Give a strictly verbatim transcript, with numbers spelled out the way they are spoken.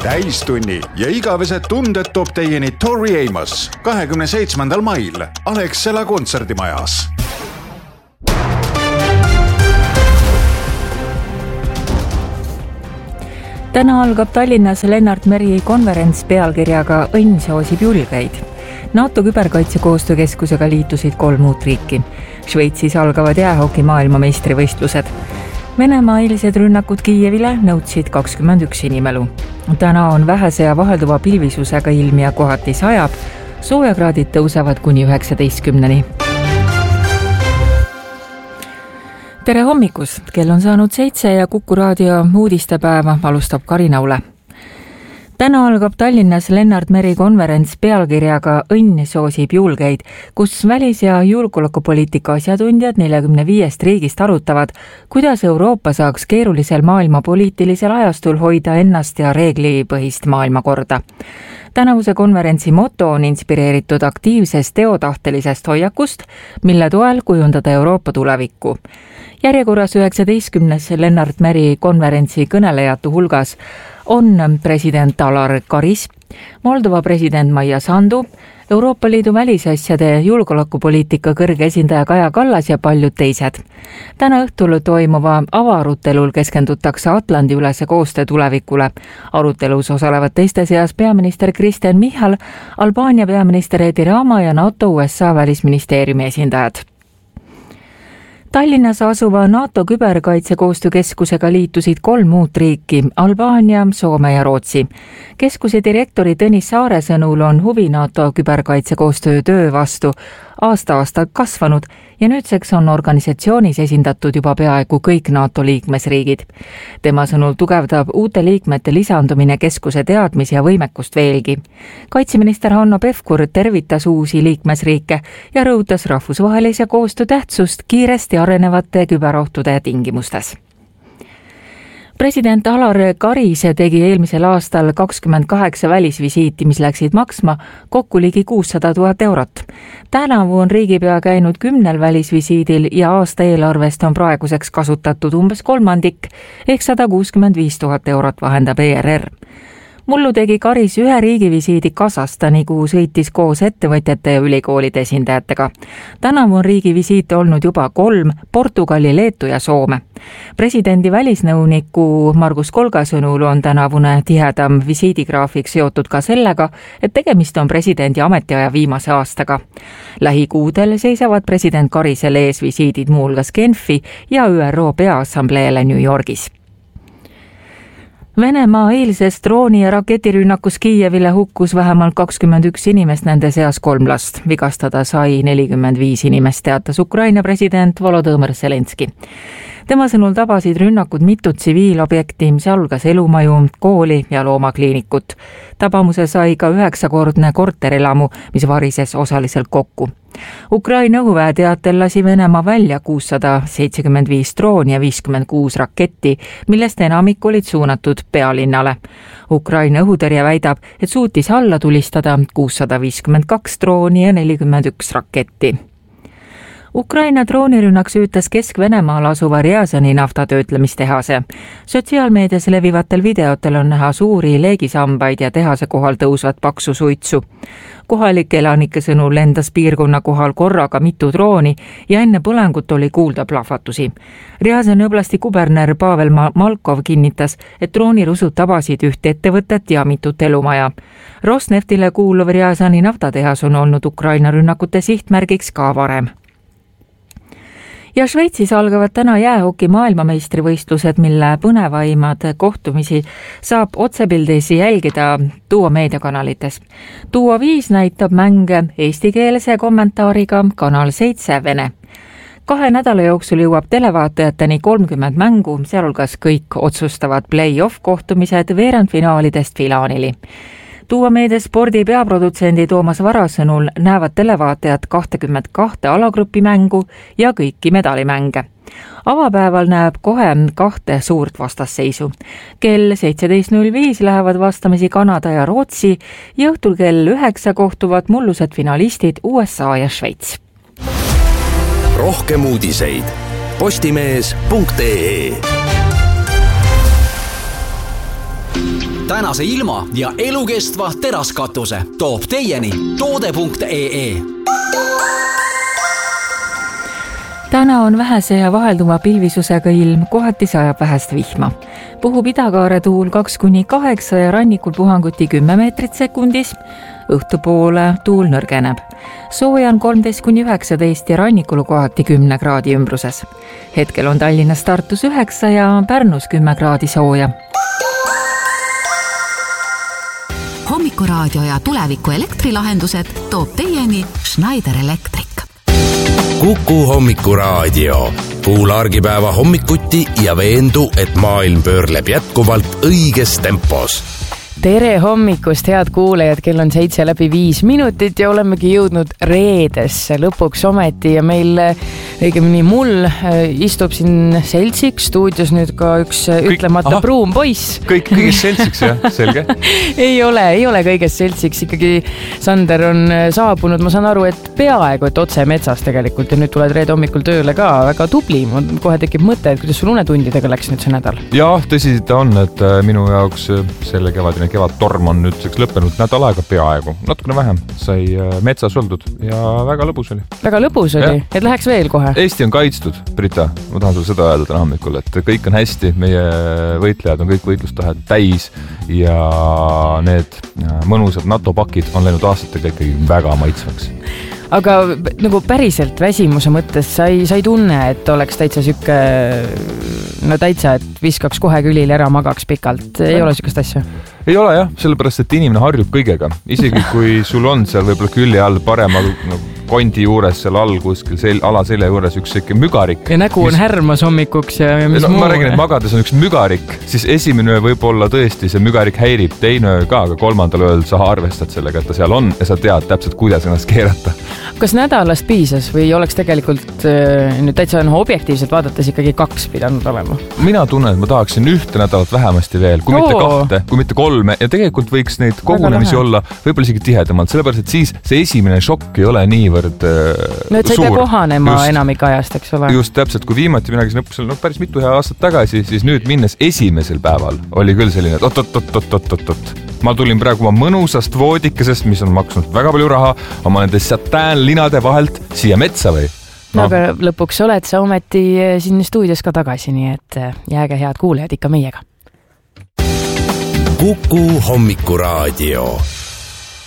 täistunni ja igavesed tunded toob teieni Tori Amos kahekümne seitsmendal mail Alexela kontserdimajas. Täna algab Tallinnas Lennart Meri konverents pealkirjaga Õnn soosib julgeid. NATO küberkaitsekoostöökeskusega liitusid kolm uut riiki. Šveitsis algavad jäähoki maailmameistrivõistlused. Venemaa eilsed rünnakud Kiievile nõudsid kakskümmend üks inimelu. Täna on vähese ja vahelduva pilvisusega ilm ja kohati sajab. Soojakraadid tõusevad kuni üheksateistkümneni. Tere hommikus, kell on saanud seitse ja Kuku raadio uudistepäeva alustab Karina Ule. Täna algab Tallinnas Lennart Meri konverents pealkirjaga Õnn soosib julgeid, kus välis- ja julgeolekupoliitika asjatundjad neljakümne viiest riigist arutavad, kuidas Euroopa saaks keerulisel maailmapoliitilisel ajastul hoida ennast ja reeglipõhist maailmakorda. Tänavuse konverentsi moto on inspireeritud aktiivsest teotahtelisest hoiakust, mille toel kujundada Euroopa tulevikku. Järjekorras üheksateistkümnes Lennart Meri konverentsi kõnelejatu hulgas on president Alar Karis, Moldova president Maia Sandu, Euroopa Liidu välisasjade julgeolekupoliitika kõrge esindaja Kaja Kallas ja paljud teised. Täna õhtul toimuva avaarutelul keskendutakse Atlandi ülese koostöö tulevikule. Arutelus osalevad teiste seas peaminister Kristen Michal, Albaania peaminister Edi Rama ja NATO U S A välisministeeriumi esindajad. Tallinnas asuva NATO küberkaitsekoostöökeskusega liitusid kolm uut riiki, Albaania, Soome ja Rootsi. Keskuse direktori Tõnis Saare sõnul on huvi NATO küberkaitsekoostöö töö vastu aasta-aastalt kasvanud ja nüüdseks on organisatsioonis esindatud juba peaaegu kõik NATO liikmesriigid. Tema sõnul tugevdab uute liikmete lisandumine keskuse teadmisi ja võimekust veelgi. Kaitseminister Hanno Pevkur tervitas uusi liikmesriike ja rõhutas rahvusvahelise koostöö tähtsust kiiresti arenevate küberohtude tingimustes. President Alar Karis tegi eelmisel aastal kakskümmend kaheksa välisvisiiti, mis läksid maksma kokku ligi kuussada tuhat eurot. Tänavu on riigipea käinud kümnel välisvisiidil ja aasta eelarvest on praeguseks kasutatud umbes kolmandik, ehk sada kuuskümmend viis tuhat eurot vahendab E R R. Mullu tegi Karis ühe riigivisiidi Kasahstani, kuhu sõitis koos ettevõtjate ja ülikoolide esindajatega. Tänavu on riigivisiite olnud juba kolm, Portugali, Leetu ja Soome. Presidendi välisnõuniku Margus Kolga sõnul on tänavune tihedam visiidigraafik seotud ka sellega, et tegemist on presidendi ametiaja viimase aastaga. Lähikuudel seisavad president Karisel ees visiidid muuhulgas Genfi ja Ü R O Peaassambleele New Yorgis. Venemaa eilsest drooni- ja raketirünnakus Kiievile hukkus vähemalt kakskümmend üks inimest, nende seas kolm last. Vigastada sai nelikümmend viis inimest, teatas Ukraina president Volodõmõr Zelenski. Tema sõnul tabasid rünnakud mitu tsiviilobjekti, sealhulgas elumaju, kooli ja loomakliinikut. Tabamuse sai ka üheksakordne korterelamu, mis varises osaliselt kokku. Ukraina õhuväe teatel lasi Venemaa välja kuussada seitsekümmend viis drooni ja viiskümmend kuus raketti, millest enamik olid suunatud pealinnale. Ukraina õhutõrje väidab, et suutis alla tulistada kuussada viiskümmend kaks drooni ja nelikümmend üks raketti. Ukraina droonirünnak süütas Kesk-Venemaal asuva Rjazani naftatöötlemistehase. Sotsiaalmeedias levivatel videotel on näha suuri leegisambaid ja tehase kohal tõusvat paksu suitsu. Kohalike elanike sõnul lendas piirkonna kohal korraga mitu drooni ja enne põlengut oli kuulda plahvatusi. Rjazani oblasti kuberner Pavel Malkov kinnitas, et droonirusud tabasid üht ettevõtet ja mitut elumaja. Rosneftile kuuluv Rjazani naftatehas on olnud Ukraina rünnakute sihtmärgiks ka varem. Ja Šveitsis algavad täna jäähoki maailmameistrivõistlused, mille põnevaimad kohtumisi saab otsepildis jälgida Duo meediakanalites. Duo viis näitab mänge eestikeelse kommentaariga Kanal seitse Vene. Kahe nädala jooksul jõuab televaatajateni kolmkümmend mängu, sealhulgas kõik otsustavad play-off kohtumised veerandfinaalidest finaalini. Duo meedia spordi peaprodutsendi Toomas Vara sõnul näevad televaatajad kakskümmend kaks alagrupi mängu ja kõiki medalimänge. Avapäeval näeb kohe kahte suurt vastasseisu. Kell seitseteist null viis lähevad vastamisi Kanada ja Rootsi ja õhtul kell üheksa kohtuvad mullused finalistid U S A ja Šveits. Rohkem uudiseid postimees punkt ee. tänase ilma ja elukestva teraskatuse toob teieni toode punkt ee. Täna on vähese ja vahelduva pilvisusega ilm, kohati sajab vähest vihma. Puhub idakaare tuul kaks kuni kaheksa ja rannikul puhanguti kümme meetrit sekundis. Õhtupoole tuul nõrgeneb. Sooja on kolmteist kuni üheksateist ja rannikul kohati kümne kraadi ümbruses. Hetkel on Tallinnas Tartus üheksa ja Pärnus kümme kraadi sooja. Hommikuraadio ja tuleviku elektrilahendused toob teieni Schneider Electric. Kuku Hommikuraadio. Kuula argipäeva hommikuti ja veendu, et maailm pöörleb jätkuvalt õiges tempos. Tere hommikust, head kuulejad, kell on seitse läbi viis minutit ja olemegi jõudnud reedesse lõpuks ometi ja meil, õigemini mul, istub siin seltsiks stuudios nüüd ka üks kõik, ütlemata aha, pruun poiss. Kõik, kõigest seltsiks, jah, selge. ei ole, ei ole kõigest seltsiks, ikkagi Sander on saabunud, ma saan aru, et peaaegu, et otse metsas tegelikult ja nüüd tuled reede hommikul tööle ka, väga tubli, kohe tekib mõte, et kuidas sul unetundidega läks nüüd see nädal? Jah, tõsi ta on, et minu jaoks selle kevadine kevad torm on nüüdseks lõppenud nädal aega peaaegu, natukene vähem, sai metsas oldud ja väga lõbus oli. Väga lõbus oli, ja. Et läheks veel kohe? Eesti on kaitstud, Brita, ma tahan sulle seda öelda täna hommikul, et kõik on hästi, meie võitlejad on kõik võitlustahed täis ja need mõnusad NATO pakid on läinud aastatega ikkagi väga maitsvaks. Aga nagu päriselt väsimuse mõttes sa ei, sa ei tunne, et oleks täitsa sükke, no täitsa, et viskaks kohe külil ära magaks pikalt. Ei ja. Ole sükest asja? Ei ole jah, sellepärast, et inimene harjub kõigega. Isegi kui sul on seal võib-olla külli all parema no, kondi juures, seal all kuskil sel, alaselja juures üks selline mügarik. Ja nägu on mis... härmas hommikuks ja, ja mis no, muu. Ma räägin, et magades on üks mügarik, siis esimene võib-olla tõesti see mügarik häirib, teine ka, aga kolmandal ööl sa arvestad sellega, et ta seal on ja sa tead täpselt, kuidas ennast keerata. Kas nädalast piisas või oleks tegelikult nüüd täitsa no, objektiivselt vaadates ikkagi kaks pidanud olema? Mina tunnen, et ma tahaksin ühte nädalat vähemasti veel, kui Oo. mitte kahte, kui mitte kolme ja tegelikult võiks neid kogunemisi olla võib-olla isegi tihedamalt, sellepärast, et siis see esimene šokk ei ole niivõrd no, et sa ei pea kohanema just, enamik ajast, eks ole. Just täpselt, kui viimati minagi siin õppusel no, päris mitu hea aastat tagasi, siis nüüd minnes esimesel päeval oli küll selline, et oot-oot-oot-oot-oot-oot. Ma tulin praegu oma mõnusast voodikesest, mis on maksnud väga palju raha, oma nende satäänlinade vahelt siia metsa või? No, no aga lõpuks oled sa ometi siin stuudios ka tagasi, nii et jääge head kuulejad ikka meiega. Kuku Hommikuraadio.